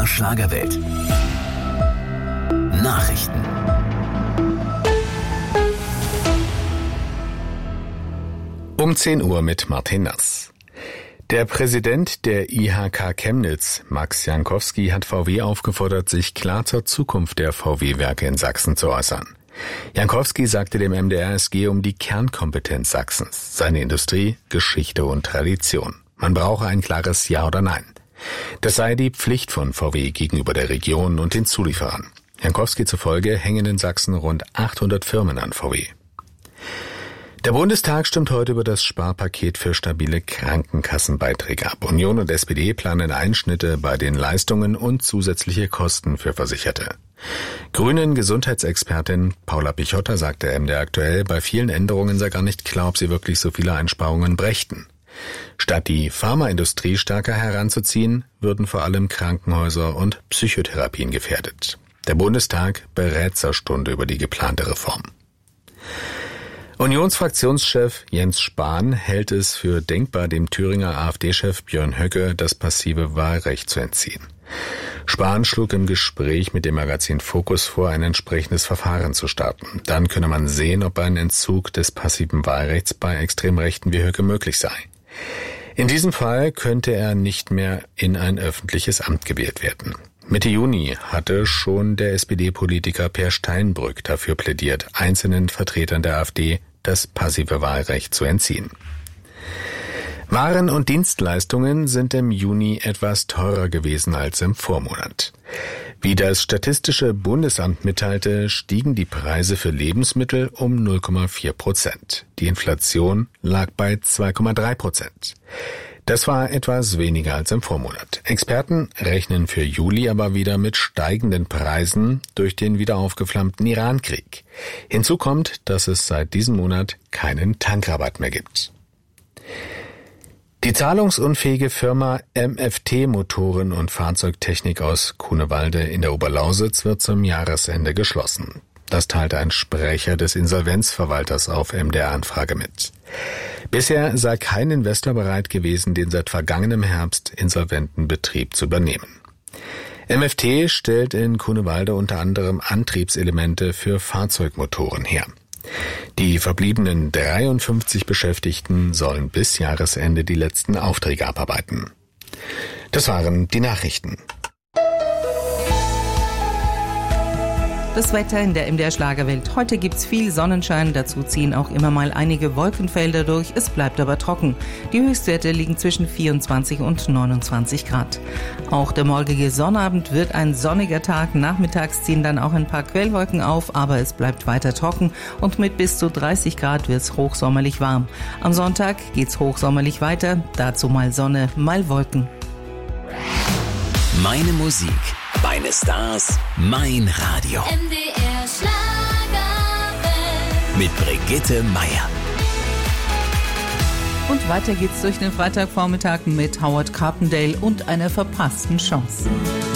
MDR Schlagerwelt. Nachrichten. Um 10 Uhr mit Martin Nass. Der Präsident der IHK Chemnitz, Max Jankowski, hat VW aufgefordert, sich klar zur Zukunft der VW-Werke in Sachsen zu äußern. Jankowski sagte dem MDR, es gehe um die Kernkompetenz Sachsens, seine Industrie, Geschichte und Tradition. Man brauche ein klares Ja oder Nein. Das sei die Pflicht von VW gegenüber der Region und den Zulieferern. Jankowski zufolge hängen in Sachsen rund 800 Firmen an VW. Der Bundestag stimmt heute über das Sparpaket für stabile Krankenkassenbeiträge ab. Union und SPD planen Einschnitte bei den Leistungen und zusätzliche Kosten für Versicherte. Grünen Gesundheitsexpertin Paula Pichotta sagte MDR aktuell, bei vielen Änderungen sei gar nicht klar, ob sie wirklich so viele Einsparungen brächten. Statt die Pharmaindustrie stärker heranzuziehen, würden vor allem Krankenhäuser und Psychotherapien gefährdet. Der Bundestag berät zur Stunde über die geplante Reform. Unionsfraktionschef Jens Spahn hält es für denkbar, dem Thüringer AfD-Chef Björn Höcke das passive Wahlrecht zu entziehen. Spahn schlug im Gespräch mit dem Magazin Focus vor, ein entsprechendes Verfahren zu starten. Dann könne man sehen, ob ein Entzug des passiven Wahlrechts bei Extremrechten wie Höcke möglich sei. In diesem Fall könnte er nicht mehr in ein öffentliches Amt gewählt werden. Mitte Juni hatte schon der SPD-Politiker Per Steinbrück dafür plädiert, einzelnen Vertretern der AfD das passive Wahlrecht zu entziehen. Waren und Dienstleistungen sind im Juni etwas teurer gewesen als im Vormonat. Wie das Statistische Bundesamt mitteilte, stiegen die Preise für Lebensmittel um 0,4%. Die Inflation lag bei 2,3%. Das war etwas weniger als im Vormonat. Experten rechnen für Juli aber wieder mit steigenden Preisen durch den wieder aufgeflammten Iran-Krieg. Hinzu kommt, dass es seit diesem Monat keinen Tankrabatt mehr gibt. Die zahlungsunfähige Firma MFT Motoren und Fahrzeugtechnik aus Grunewalde in der Oberlausitz wird zum Jahresende geschlossen. Das teilte ein Sprecher des Insolvenzverwalters auf MDR-Anfrage mit. Bisher sei kein Investor bereit gewesen, den seit vergangenem Herbst insolventen Betrieb zu übernehmen. MFT stellt in Grunewalde unter anderem Antriebselemente für Fahrzeugmotoren her. Die verbliebenen 53 Beschäftigten sollen bis Jahresende die letzten Aufträge abarbeiten. Das waren die Nachrichten. Das Wetter in der MDR Schlagerwelt. Heute gibt's viel Sonnenschein, dazu ziehen auch immer mal einige Wolkenfelder durch. Es bleibt aber trocken. Die Höchstwerte liegen zwischen 24 und 29 Grad. Auch der morgige Sonnabend wird ein sonniger Tag. Nachmittags ziehen dann auch ein paar Quellwolken auf, aber es bleibt weiter trocken und mit bis zu 30 Grad wird's hochsommerlich warm. Am Sonntag geht's hochsommerlich weiter, dazu mal Sonne, mal Wolken. Meine Musik, meine Stars, mein Radio. MDR Schlagerwelt. Mit Brigitte Meier. Und weiter geht's durch den Freitagvormittag mit Howard Carpendale und einer verpassten Chance.